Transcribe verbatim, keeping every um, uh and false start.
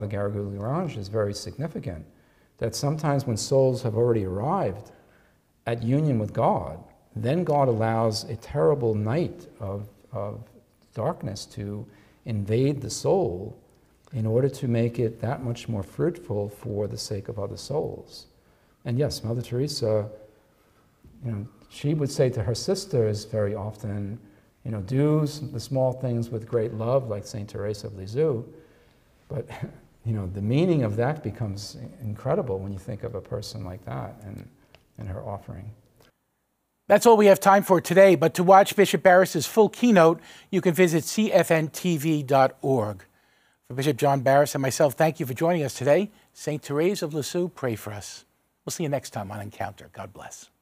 The Garrigou-Lagrange is very significant, that sometimes when souls have already arrived at union with God, then God allows a terrible night of, of darkness to invade the soul in order to make it that much more fruitful for the sake of other souls. And yes, Mother Teresa, you know, she would say to her sisters very often, you know, do the small things with great love, like Saint Teresa of Lisieux, but you know, the meaning of that becomes incredible when you think of a person like that and, and her offering. That's all we have time for today, but to watch Bishop Barris's full keynote, you can visit C F N T V dot org. For Bishop John Barris and myself, thank you for joining us today. Saint Therese of Lisieux, pray for us. We'll see you next time on Encounter. God bless.